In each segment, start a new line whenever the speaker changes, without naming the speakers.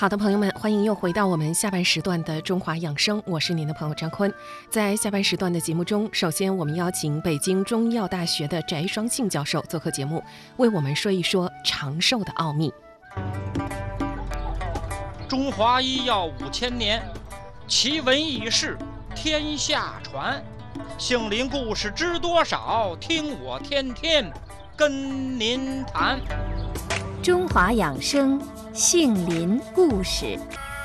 好的，朋友们，欢迎又回到我们下半时段的中华养生，我是您的朋友张坤。在下半时段的节目中，首先我们邀请北京中医药大学的翟双庆教授做客节目，为我们说一说长寿的奥秘。
中华医药5000年，奇闻异事天下传，杏林故事知多少？听我天天跟您谈。
中华养生杏林故事。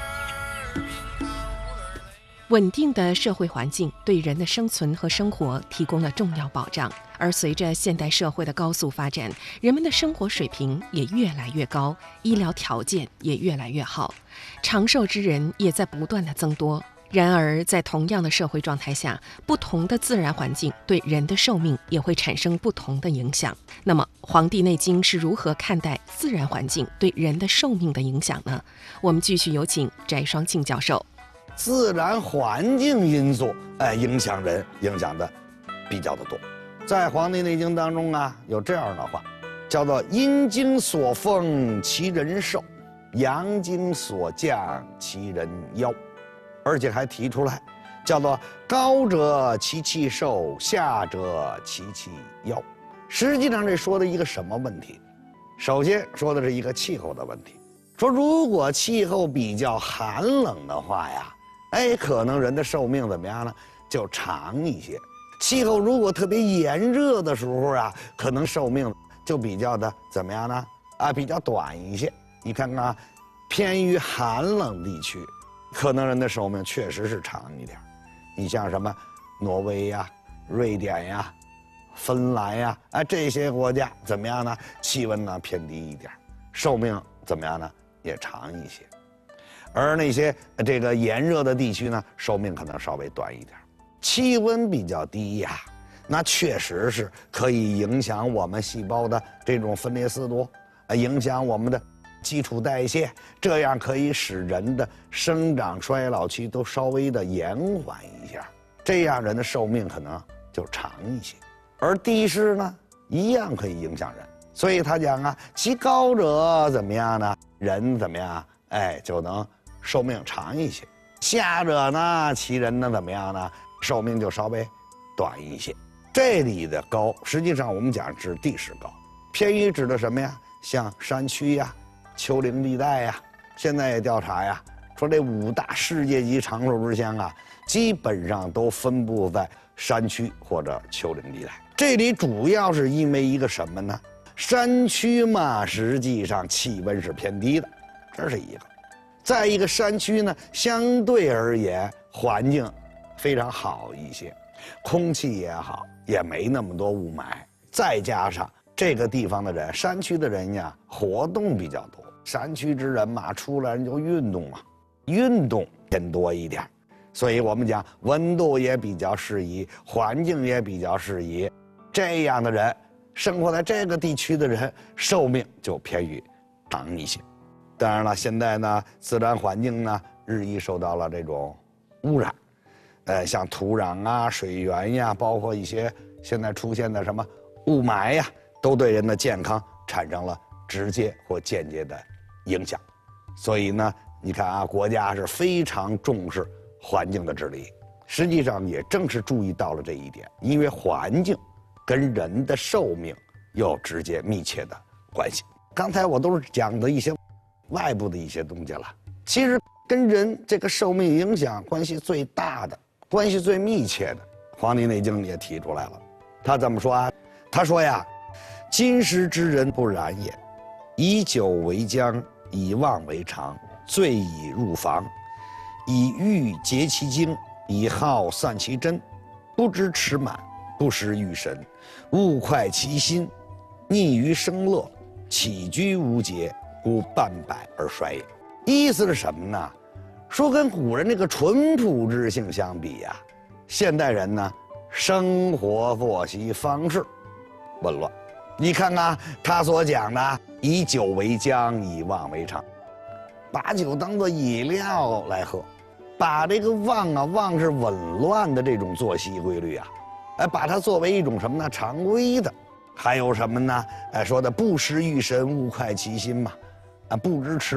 稳定的社会环境对人的生存和生活提供了重要保障，而随着现代社会的高速发展，人们的生活水平也越来越高，医疗条件也越来越好，长寿之人也在不断的增多。然而，在同样的社会状态下，不同的自然环境对人的寿命也会产生不同的影响。那么，《黄帝内经》是如何看待自然环境对人的寿命的影响呢？我们继续有请翟双庆教授。
自然环境因素，影响人，影响的比较的多。在《黄帝内经》当中啊，有这样的话，叫做“阴经所奉其人寿，阳经所降其人夭”。而且还提出来，叫做高者其气寿，下者其气夭。实际上这说的一个什么问题？首先说的是一个气候的问题，说如果气候比较寒冷的话呀，可能人的寿命怎么样呢？就长一些。气候如果特别炎热的时候啊，可能寿命就比较的怎么样呢？比较短一些。你看看，偏于寒冷地区，可能人的寿命确实是长一点。你像什么挪威呀、瑞典呀、芬兰呀，这些国家怎么样呢？气温呢偏低一点，寿命怎么样呢？也长一些。而那些这个炎热的地区呢，寿命可能稍微短一点。气温比较低呀，那确实是可以影响我们细胞的这种分裂速度，影响我们的基础代谢，这样可以使人的生长衰老期都稍微的延缓一下，这样人的寿命可能就长一些。而地势呢，一样可以影响人，所以他讲啊，其高者怎么样呢？人怎么样？就能寿命长一些。下者呢，其人呢怎么样呢？寿命就稍微短一些。这里的高，实际上我们讲指地势高，偏于指的什么呀？像山区呀、丘陵地带呀，现在也调查呀，说这5大世界级长寿之乡啊，基本上都分布在山区或者丘陵地带。这里主要是因为一个什么呢？山区嘛，实际上气温是偏低的，这是一个。再一个，山区呢，相对而言环境非常好一些，空气也好，也没那么多雾霾，再加上这个地方的人，山区的人呀，活动比较多。山区之人嘛，出来人就运动嘛，运动偏多一点，所以我们讲温度也比较适宜，环境也比较适宜，这样的人生活在这个地区的人，寿命就偏于长一些。当然了，现在呢，自然环境呢日益受到了这种污染，像土壤啊、水源呀，包括一些现在出现的什么雾霾呀，都对人的健康产生了直接或间接的影响。所以呢，你看啊，国家是非常重视环境的治理，实际上也正是注意到了这一点，因为环境跟人的寿命有直接密切的关系。刚才我都是讲的一些外部的一些东西了，其实跟人这个寿命影响关系最大的、关系最密切的，《黄帝内经》也提出来了。他怎么说啊？他说呀，今时之人不然也，以久为将，以旺为常，醉以入房，以欲竭其精，以好散其真，不知持满，不识御神，勿快其心，溺于生乐，起居无节，故半百而衰也。意思是什么呢？说跟古人这个淳朴之性相比呀，现代人呢，生活作息方式紊乱。你看看他所讲的，以酒为浆，以旺为常，把酒当作饮料来喝，把这个旺是紊乱的这种作息规律啊，把它作为一种什么呢？常规的。还有什么呢？说的不识御神，勿快其心嘛，不知持满，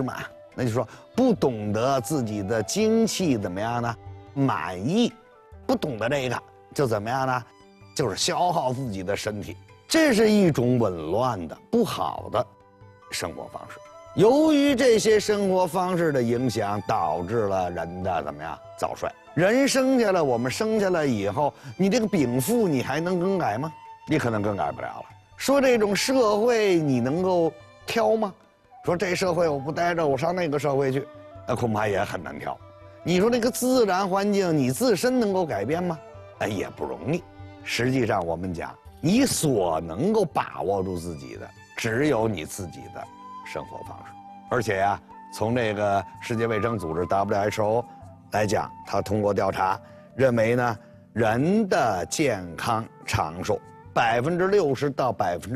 那就说不懂得自己的精气怎么样呢？满意，不懂得这个就怎么样呢？就是消耗自己的身体，这是一种紊乱的不好的生活方式。由于这些生活方式的影响，导致了人的怎么样早衰。人生下来，我们生下来以后，你这个禀赋你还能更改吗？你可能更改不了了。说这种社会你能够挑吗？说这社会我不待着，我上那个社会去，那恐怕也很难挑。你说这个自然环境你自身能够改变吗？也不容易。实际上我们讲，你所能够把握住自己的，只有你自己的生活方式。而且呀，从这个世界卫生组织 WHO 来讲，他通过调查认为呢，人的健康长寿60%到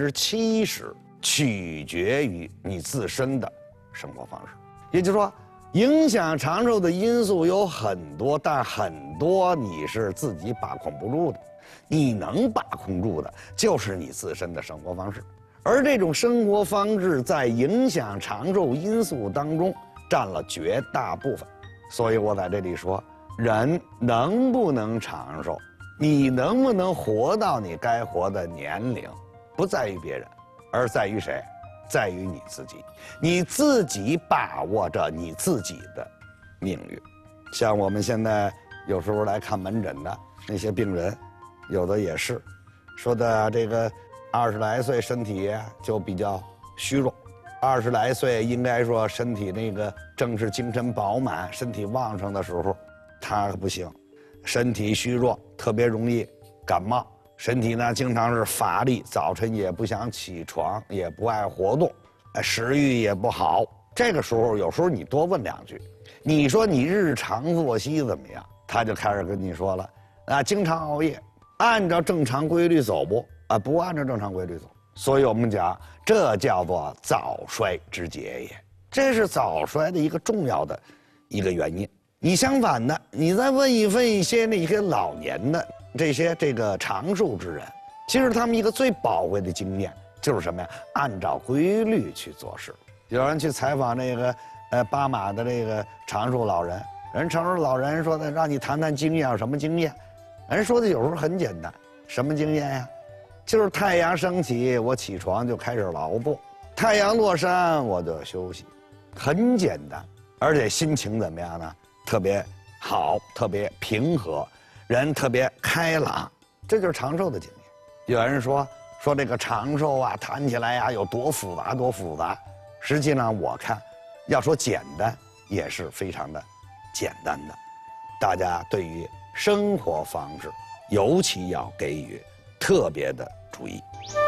70%取决于你自身的生活方式。也就是说，影响长寿的因素有很多，但很多你是自己把控不住的。你能把控住的就是你自身的生活方式，而这种生活方式在影响长寿因素当中占了绝大部分。所以我在这里说，人能不能长寿，你能不能活到你该活的年龄，不在于别人，而在于谁？在于你自己。你自己把握着你自己的命运。像我们现在有时候来看门诊的那些病人，有的也是说的这个20来岁身体就比较虚弱，20来岁应该说身体那个正是精神饱满、身体旺盛的时候，他不行，身体虚弱，特别容易感冒，身体呢经常是乏力，早晨也不想起床，也不爱活动，食欲也不好。这个时候有时候你多问2句，你说你日常作息怎么样，他就开始跟你说了，经常熬夜，按照正常规律走不？不按照正常规律走。所以我们讲，这叫做早衰之节也，这是早衰的一个重要的一个原因。你相反的，你再问一些那些老年的这个长寿之人，其实他们一个最宝贵的经验就是什么呀？按照规律去做事。有人去采访那个巴马的这个长寿老人，长寿老人说的，让你谈谈经验，有什么经验？人说的有时候很简单，什么经验呀？就是太阳升起，我起床就开始劳作；太阳落山，我就休息，很简单。而且心情怎么样呢？特别好，特别平和，人特别开朗，这就是长寿的经验。有人说这个长寿谈起来有多复杂多复杂。实际上我看，要说简单，也是非常的简单的。大家对于生活方式，尤其要给予特别的注意。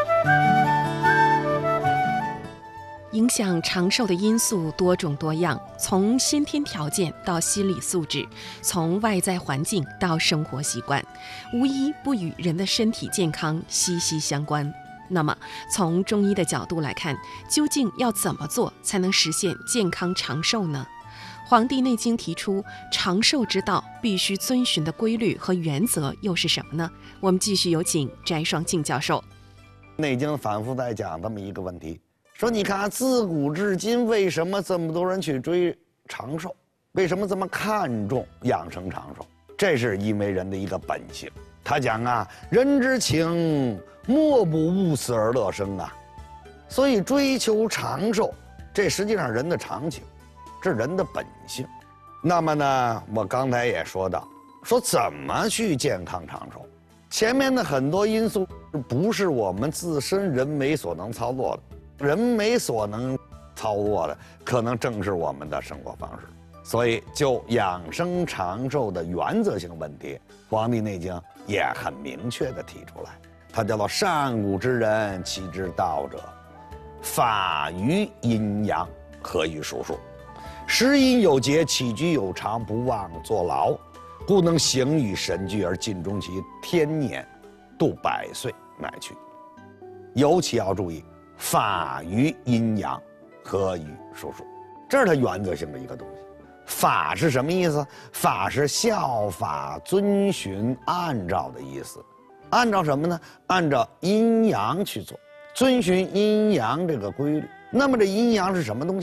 影响长寿的因素多种多样，从先天条件到心理素质，从外在环境到生活习惯，无一不与人的身体健康息息相关。那么，从中医的角度来看，究竟要怎么做才能实现健康长寿呢？《黄帝内经》提出长寿之道必须遵循的规律和原则又是什么呢？我们继续有请翟双庆教授。
内经反复在讲这么一个问题，说你看自古至今，为什么这么多人去追长寿？为什么这么看重养生长寿？这是因为人的一个本性。他讲人之情，莫不恶死而乐生所以追求长寿，这实际上人的常情。是人的本性。那么呢，我刚才也说到，说怎么去健康长寿，前面的很多因素不是我们自身人为所能操作的，人为所能操作的可能正是我们的生活方式。所以就养生长寿的原则性问题，《黄帝内经》也很明确地提出来，它叫做上古之人，其之道者，法于阴阳，合于术数。食饮有节，起居有常，不妄作劳，故能形与神俱而尽终其天年，度100岁乃去。尤其要注意，法于阴阳，合于术数，这是它原则性的一个东西。法是什么意思？法是效法、遵循、按照的意思。按照什么呢？按照阴阳去做，遵循阴阳这个规律。那么这阴阳是什么东西？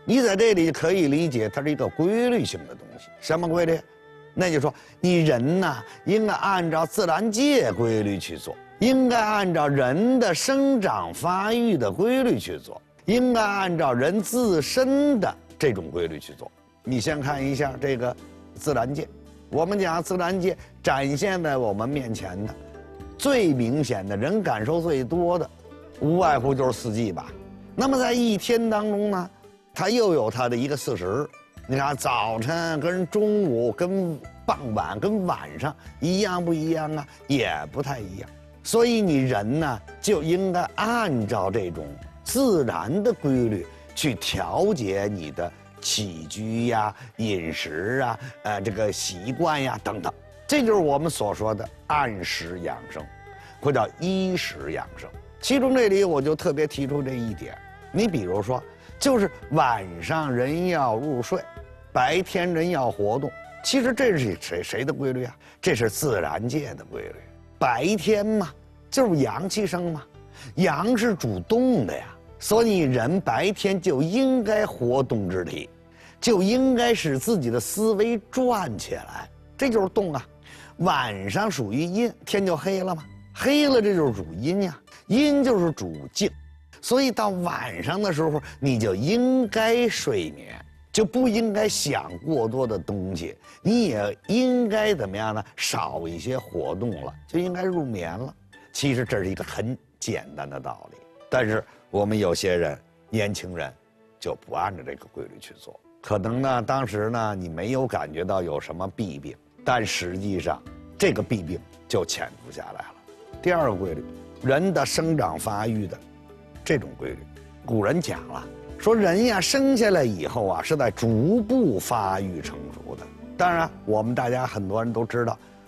你在这里可以理解它是一个规律性的东西。什么规律？那就说你人呐，应该按照自然界规律去做，应该按照人的生长发育的规律去做，应该按照人自身的这种规律去做。你先看一下这个自然界，我们讲自然界展现在我们面前的最明显的人感受最多的，无外乎就是四季吧。那么在一天当中呢，它又有它的一个4时。你看早晨跟中午跟傍晚跟晚上一样不一样啊？也不太一样。所以你人呢就应该按照这种自然的规律去调节你的起居呀、饮食啊、这个习惯呀等等。这就是我们所说的按时养生，或叫依时养生。其中这里我就特别提出这一点，你比如说，就是晚上人要入睡，白天人要活动。其实这是谁的规律啊？这是自然界的规律。白天嘛，就是阳气生嘛，阳是主动的呀，所以人白天就应该活动之体，就应该使自己的思维转起来，这就是动啊。晚上属于阴，天就黑了嘛，黑了这就是主阴呀，阴就是主静，所以到晚上的时候你就应该睡眠，就不应该想过多的东西，你也应该怎么样呢？少一些活动了，就应该入眠了。其实这是一个很简单的道理，但是我们有些人，年轻人，就不按照这个规律去做。可能呢，当时呢，你没有感觉到有什么弊病，但实际上，这个弊病就潜伏下来了。第二个规律，人的生长发育的这种规律，古人讲了，说人呀生下来以后啊，是在逐步发育成熟的。当然，我们大家很多人都知道，